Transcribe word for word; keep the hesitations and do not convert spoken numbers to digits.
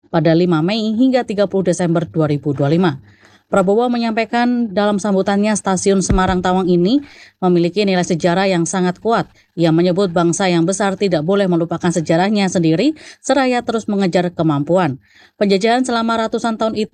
pada lima Mei hingga tiga puluh Desember dua ribu dua puluh lima. Prabowo menyampaikan dalam sambutannya stasiun Semarang Tawang ini memiliki nilai sejarah yang sangat kuat. Ia menyebut bangsa yang besar tidak boleh melupakan sejarahnya sendiri seraya terus mengejar kemampuan. Penjajahan selama ratusan tahun itu